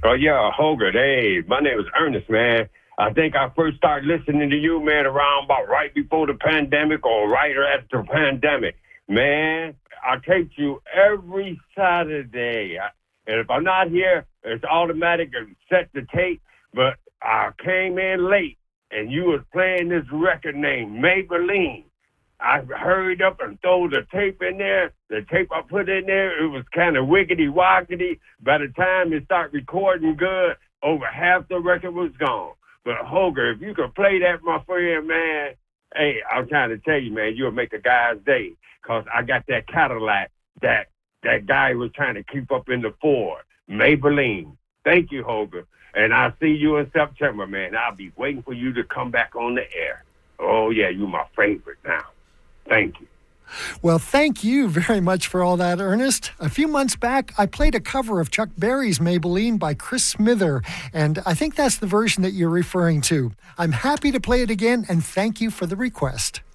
Oh, yeah, Hogan. Hey, my name is Ernest, man. I think I first started listening to you, man, around about right before the pandemic or right after the pandemic. Man, I tape you every Saturday. And if I'm not here, it's automatic and set the tape. But I came in late, and you was playing this record named Maybelline. I hurried up and threw the tape in there. The tape I put in there, it was kind of wiggity-woggity. By the time it started recording good, over half the record was gone. But, Hoger, if you could play that, my friend, man, hey, I'm trying to tell you, man, you'll make a guy's day. Because I got that Cadillac that guy was trying to keep up in the Ford. Maybelline. Thank you, Hoger. And I'll see you in September, man. I'll be waiting for you to come back on the air. Oh, yeah, you're my favorite now. Thank you. Well, thank you very much for all that, Ernest. A few months back, I played a cover of Chuck Berry's Maybelline by Chris Smither, and I think that's the version that you're referring to. I'm happy to play it again, and thank you for the request.